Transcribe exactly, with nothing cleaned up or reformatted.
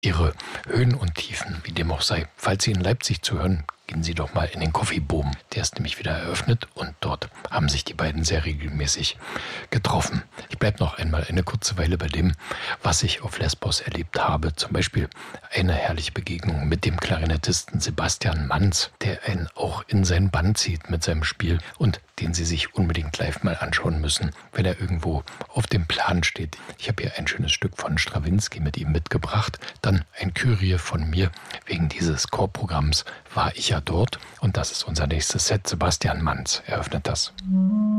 ihre Höhen und Tiefen, wie dem auch sei. Falls Sie in Leipzig zuhören, gehen Sie doch mal in den Coffee Boom. Der ist nämlich wieder eröffnet und dort haben sich die beiden sehr regelmäßig getroffen. Ich bleibe noch einmal eine kurze Weile bei dem, was ich auf Lesbos erlebt habe. Zum Beispiel eine herrliche Begegnung mit dem Klarinettisten Sebastian Manz, der einen auch in sein Bann zieht mit seinem Spiel und den Sie sich unbedingt live mal anschauen müssen, wenn er irgendwo auf dem Plan steht. Ich habe hier ein schönes Stück von Strawinsky mit ihm mitgebracht. Dann ein Kyrie von mir. Wegen dieses Chorprogramms war ich ja dort und das ist unser nächstes Set. Sebastian Manz eröffnet das.